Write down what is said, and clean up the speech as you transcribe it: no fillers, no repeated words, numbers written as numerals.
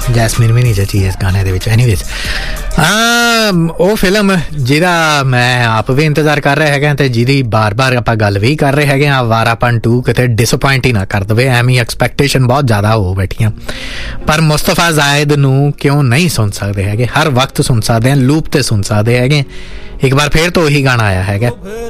Jasmine ਵੀ ਨਹੀਂ ਜਚੀ ਇਸ ਗਾਣੇ ਦੇ ਵਿੱਚ। ਐਨੀਵੇਜ਼ ਉਹ ਫਿਲਮ ਜਿਹਦਾ ਮੈਂ ਆਪ ਵੀ ਇੰਤਜ਼ਾਰ ਕਰ ਰਿਹਾ ਹੈਗਾ ਅਤੇ ਜਿਹਦੀ ਬਾਰ-ਬਾਰ ਆਪਾਂ ਗੱਲ ਵੀ ਕਰ ਰਹੇ ਹੈਗੇ ਹਾਂ, ਅਵਾਰਾਪਨ 2 ਕਿਤੇ ਡਿਸਅਪੁਆਇੰਟ ਹੀ ਨਾ ਕਰ ਦੇਵੇ, ਐਵੇਂ ਐਕਸਪੈਕਟੇਸ਼ਨ ਬਹੁਤ ਜ਼ਿਆਦਾ ਹੋ ਬੈਠੀਆਂ। ਪਰ ਮੁਸਤਫਾ ਜ਼ਾਇਦ ਨੂੰ ਕਿਉਂ ਨਹੀਂ ਸੁਣ ਸਕਦੇ ਹੈਗੇ, ਹਰ ਵਕਤ ਸੁਣ ਸਕਦੇ ਹਾਂ, ਲੂਪ 'ਤੇ ਸੁਣ ਸਕਦੇ ਹੈਗੇ। ਇੱਕ ਵਾਰ ਫਿਰ ਤੋਂ ਉਹੀ ਗਾਣਾ ਆਇਆ ਹੈਗਾ।